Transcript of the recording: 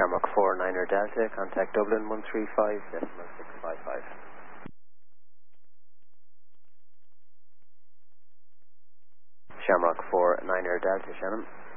Shamrock 4 9er Delta, contact Dublin 135.655. Shamrock 4 9er Delta, Shannon.